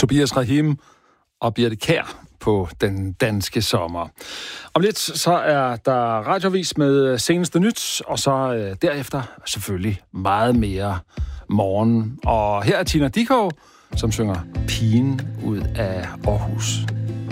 Tobias Rahim og Birte Kjær på Den Danske Sommer. Om lidt så er der radioavis med seneste nyt, og så derefter selvfølgelig meget mere morgen. Og her er Tina Dickow, som synger Pigen ud af Aarhus.